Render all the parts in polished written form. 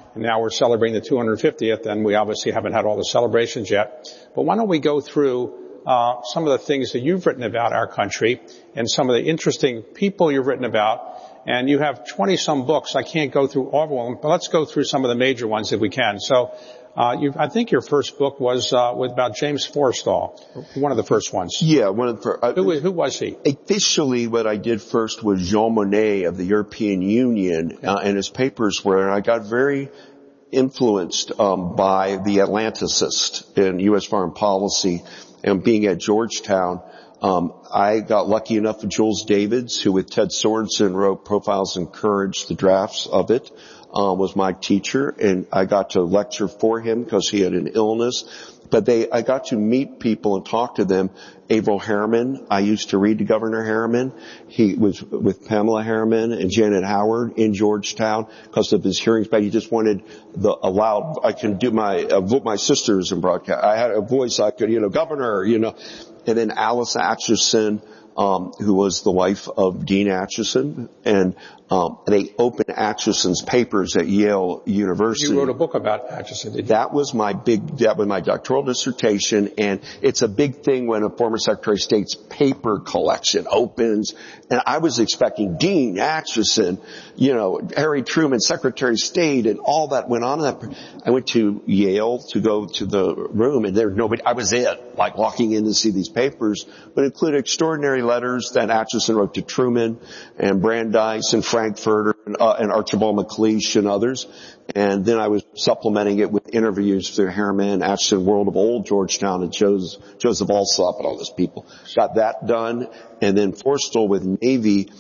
and now we're celebrating the 250th, and we obviously haven't had all the celebrations yet. But why don't we go through some of the things that you've written about our country and some of the interesting people you've written about. And you have 20-some books. I can't go through all of them, but let's go through some of the major ones if we can. So I think your first book was about James Forrestal, one of the first ones. Yeah, one of the first. Who was he? Officially, what I did first was Jean Monnet of the European Union, and his papers were, and I got very influenced by the Atlanticist in U.S. foreign policy. And being at Georgetown, I got lucky enough with Jules Davids, who with Ted Sorensen wrote Profiles in Courage, the drafts of it, was my teacher, and I got to lecture for him because he had an illness. But I got to meet people and talk to them. Averell Harriman, I used to read to Governor Harriman. He was with Pamela Harriman and Janet Howard in Georgetown because of his hearings, but he just wanted I can do my sisters in broadcast. I had a voice I could, Governor, and then Alice Atchison, who was the wife of Dean Acheson, and they opened Acheson's papers at Yale University. You wrote a book about Acheson, did you? That was my doctoral dissertation, and it's a big thing when a former Secretary of State's paper collection opens. And I was expecting Dean Acheson, Harry Truman, Secretary of State, and all that went on. I went to Yale to go to the room, and there was nobody. I was like walking in to see these papers, but it included extraordinary letters that Acheson wrote to Truman and Brandeis and Frankfurter and Archibald MacLeish and others. And then I was supplementing it with interviews through Harriman, Acheson, World of Old Georgetown, and Joseph Alsop and all those people. Got that done. And then Forrestal with Navy,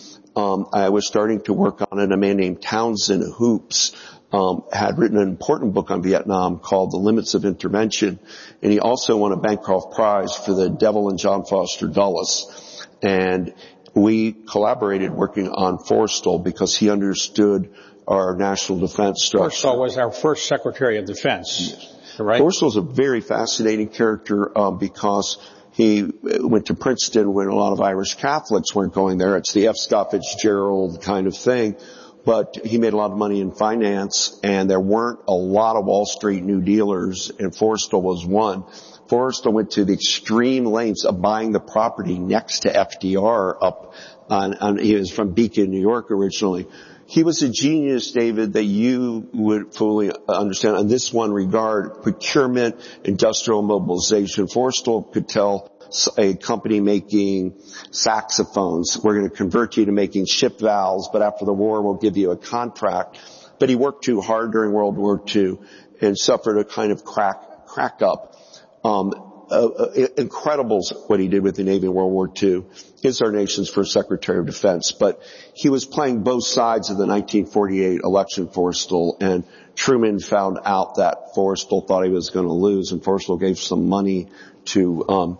I was starting to work on it. A man named Townsend Hoops had written an important book on Vietnam called The Limits of Intervention. And he also won a Bancroft Prize for The Devil and John Foster Dulles. And we collaborated working on Forrestal because he understood our national defense structure. Forrestal was our first Secretary of Defense, right? Forrestal is a very fascinating character because he went to Princeton when a lot of Irish Catholics weren't going there. It's the F. Scott Fitzgerald kind of thing. But he made a lot of money in finance, and there weren't a lot of Wall Street New Dealers, and Forrestal was one. Forrestal went to the extreme lengths of buying the property next to FDR up he was from Beacon, New York originally. He was a genius, David, that you would fully understand in this one regard: procurement, industrial mobilization. Forrestal could tell a company making saxophones, we're going to convert you to making ship valves, but after the war we'll give you a contract. But he worked too hard during World War II and suffered a kind of crack up. Incredible what he did with the Navy in World War II. He's our nation's first Secretary of Defense, but he was playing both sides of the 1948 election, Forrestal, and Truman found out that Forrestal thought he was going to lose, and Forrestal gave some money to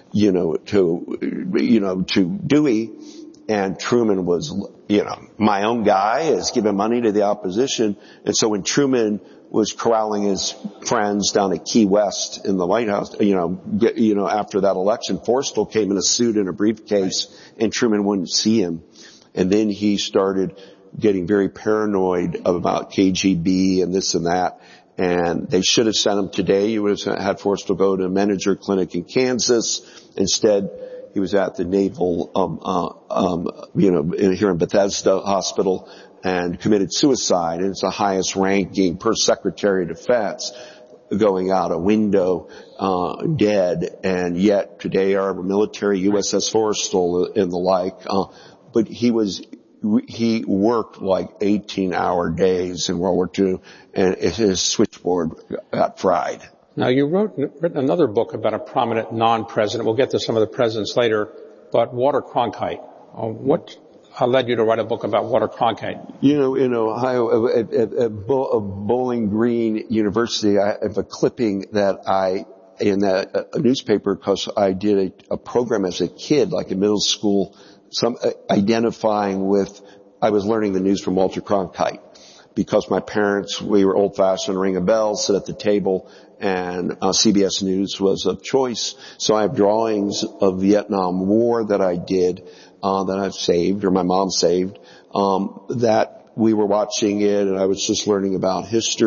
Dewey, and Truman was, my own guy is giving money to the opposition. And so when Truman was corralling his friends down at Key West in the White House, after that election, Forrestal came in a suit and a briefcase, and Truman wouldn't see him. And then he started getting very paranoid about KGB and this and that. And they should have sent him today. You would have had Forrestal go to a Menninger Clinic in Kansas. Instead, he was at the Naval, here in Bethesda Hospital, and committed suicide. And it's the highest ranking per Secretary of Defense, going out a window, dead. And yet today our military, USS Forrestal and the like, but he worked like 18-hour days in World War II, and his switchboard got fried. Now, you written another book about a prominent non-president. We'll get to some of the presidents later, but Walter Cronkite. What led you to write a book about Walter Cronkite? In Ohio, at Bowling Green University, I have a clipping that in a newspaper, because I did a program as a kid, like in middle school, identifying with, I was learning the news from Walter Cronkite, because my parents, we were old-fashioned, ring a bell, sit at the table, and CBS News was of choice. So I have drawings of Vietnam War that I did, that I've saved, or my mom saved, that we were watching it, and I was just learning about history.